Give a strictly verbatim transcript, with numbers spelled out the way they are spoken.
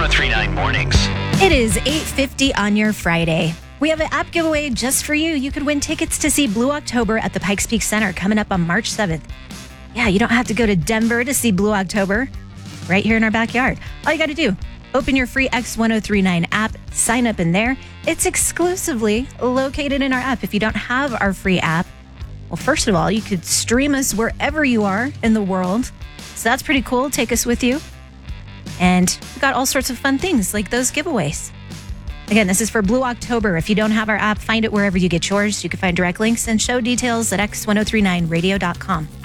ten thirty-nine Mornings. It is eight fifty on your Friday. We have an app giveaway just for you. You could win tickets to see Blue October at the Pikes Peak Center coming up on March seventh. Yeah, you don't have to go to Denver to see Blue October. Right here in our backyard. All you got to do, open your free X ten thirty-nine app, sign up in there. It's exclusively located in our app. If you don't have our free app, well, first of all, you could stream us wherever you are in the world. So that's pretty cool. Take us with you. And we've got all sorts of fun things like those giveaways. Again, this is for Blue October. If you don't have our app, find it wherever you get yours. You can find direct links and show details at x ten thirty-nine radio dot com.